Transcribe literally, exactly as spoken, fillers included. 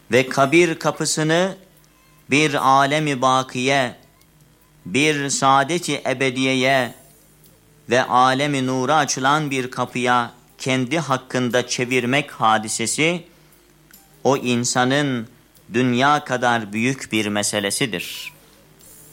ve kabir kapısını bir alemi bakiye, bir saadet-i ebediyeye ve alemi nura açılan bir kapıya kendi hakkında çevirmek hadisesi, o insanın dünya kadar büyük bir meselesidir.